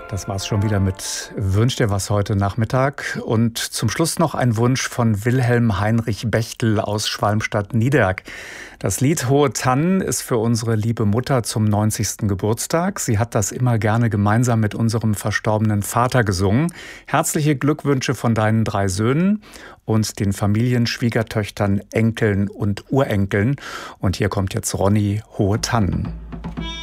Das war's schon wieder mit Wünsch dir was heute Nachmittag. Und zum Schluss noch ein Wunsch von Wilhelm Heinrich Bechtel aus Schwalmstadt-Niederg. Das Lied Hohe Tannen ist für unsere liebe Mutter zum 90. Geburtstag. Sie hat das immer gerne gemeinsam mit unserem verstorbenen Vater gesungen. Herzliche Glückwünsche von deinen 3 Söhnen und den Familien, Schwiegertöchtern, Enkeln und Urenkeln. Und hier kommt jetzt Ronny, Hohe Tannen.